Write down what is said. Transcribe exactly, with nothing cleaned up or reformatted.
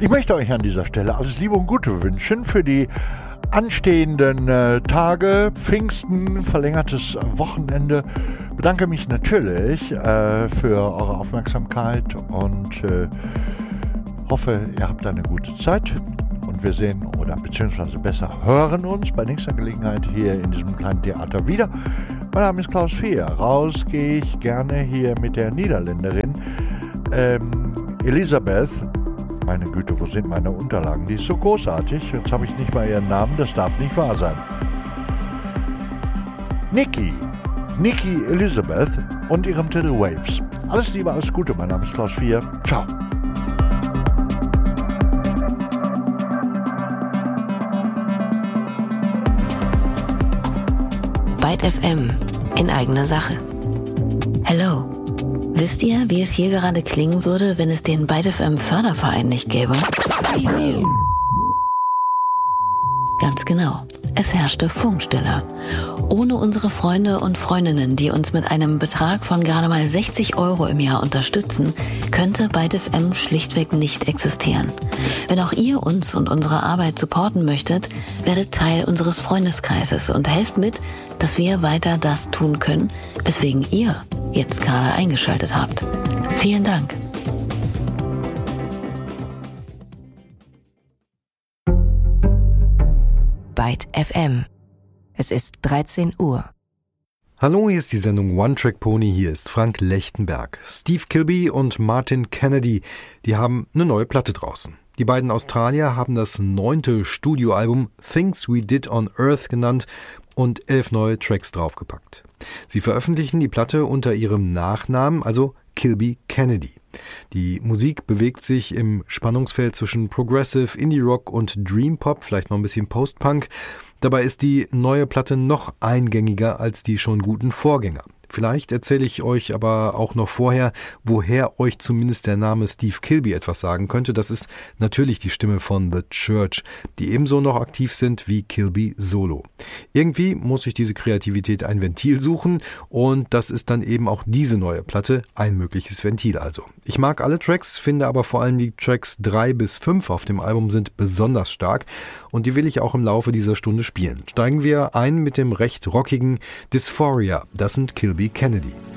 Ich möchte euch an dieser Stelle alles Liebe und Gute wünschen für die anstehenden äh, Tage, Pfingsten, verlängertes Wochenende. Bedanke mich natürlich äh, für eure Aufmerksamkeit und äh, hoffe, ihr habt eine gute Zeit. Und wir sehen oder beziehungsweise besser hören uns bei nächster Gelegenheit hier in diesem kleinen Theater wieder. Mein Name ist Klaus Fehr. Raus gehe ich gerne hier mit der Niederländerin ähm, Elisabeth. Meine Güte, wo sind meine Unterlagen? Die ist so großartig. Jetzt habe ich nicht mal ihren Namen, das darf nicht wahr sein. Niki, Niki Elisabeth und ihrem Titel Waves. Alles Liebe, alles Gute. Mein Name ist Klaus Fehr. Ciao. Byte F M in eigener Sache. Hello. Wisst ihr, wie es hier gerade klingen würde, wenn es den Byte F M Förderverein nicht gäbe? Ganz genau. Es herrschte Funkstille. Ohne unsere Freunde und Freundinnen, die uns mit einem Betrag von gerade mal sechzig Euro im Jahr unterstützen, könnte Byte F M schlichtweg nicht existieren. Wenn auch ihr uns und unsere Arbeit supporten möchtet, werdet Teil unseres Freundeskreises und helft mit, dass wir weiter das tun können, weswegen ihr jetzt gerade eingeschaltet habt. Vielen Dank. Byte F M. Es ist dreizehn Uhr. Hallo, hier ist die Sendung One Track Pony, hier ist Frank Lechtenberg. Steve Kilbey und Martin Kennedy, die haben eine neue Platte draußen. Die beiden Australier haben das neunte Studioalbum Things We Did on Earth genannt und elf neue Tracks draufgepackt. Sie veröffentlichen die Platte unter ihrem Nachnamen, also Kilbey Kennedy. Die Musik bewegt sich im Spannungsfeld zwischen Progressive, Indie-Rock und Dream-Pop, vielleicht noch ein bisschen Post-Punk. Dabei ist die neue Platte noch eingängiger als die schon guten Vorgänger. Vielleicht erzähle ich euch aber auch noch vorher, woher euch zumindest der Name Steve Kilbey etwas sagen könnte. Das ist natürlich die Stimme von The Church, die ebenso noch aktiv sind wie Kilbey solo. Irgendwie muss sich diese Kreativität ein Ventil suchen und das ist dann eben auch diese neue Platte, ein mögliches Ventil also. Ich mag alle Tracks, finde aber vor allem die Tracks drei bis fünf auf dem Album sind besonders stark und die will ich auch im Laufe dieser Stunde spielen. Steigen wir ein mit dem recht rockigen Dysphoria, das sind Kilbey Kennedy.